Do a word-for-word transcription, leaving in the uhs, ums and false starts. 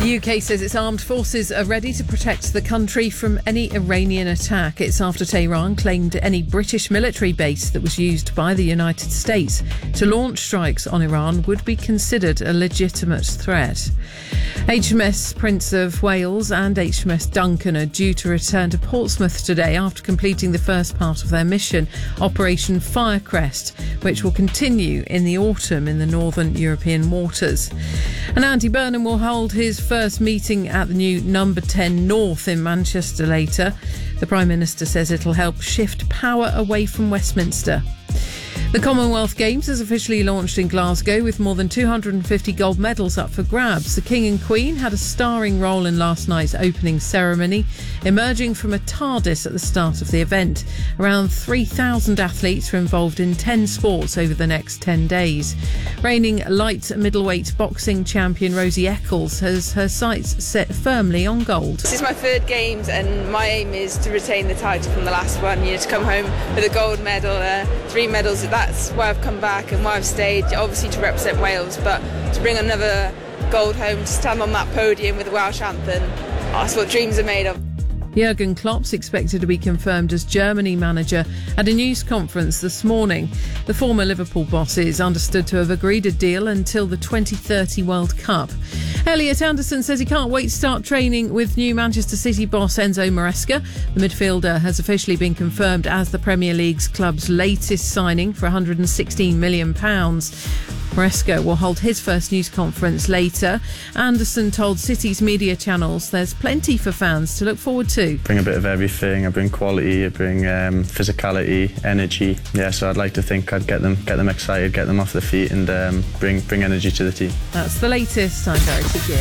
The U K says its armed forces are ready to protect the country from any Iranian attack. It's after Tehran claimed any British military base that was used by the United States to launch strikes on Iran would be considered a legitimate threat. H M S Prince of Wales and H M S Duncan are due to return to Portsmouth today after completing the first part of their mission, Operation Firecrest, which will continue in the autumn in the northern European waters. And Andy Burnham will hold his first meeting at the new Number ten North in Manchester later. The Prime Minister says it'll help shift power away from Westminster. The Commonwealth Games has officially launched in Glasgow with more than two hundred fifty gold medals up for grabs. The King and Queen had a starring role in last night's opening ceremony, emerging from a TARDIS at the start of the event. Around three thousand athletes were involved in ten sports over the next ten days. Reigning light middleweight boxing champion Rosie Eccles has her sights set firmly on gold. This is my third Games and my aim is to retain the title from the last one, you know, to come home with a gold medal, uh, three medals. That's why I've come back and why I've stayed, obviously to represent Wales, but to bring another gold home, to stand on that podium with the Welsh anthem, that's what dreams are made of. Jurgen Klopp's expected to be confirmed as Germany manager at a news conference this morning. The former Liverpool boss is understood to have agreed a deal until the twenty thirty World Cup. Elliot Anderson says he can't wait to start training with new Manchester City boss Enzo Maresca. The midfielder has officially been confirmed as the Premier League's club's latest signing for one hundred sixteen million pounds. Maresca will hold his first news conference later. Anderson told City's media channels there's plenty for fans to look forward to. Bring a bit of everything. I bring quality, I bring um, physicality, energy. Yeah, so I'd like to think I'd get them get them excited, get them off their feet and um, bring, bring energy to the team. That's the latest. I'm Verity Gear.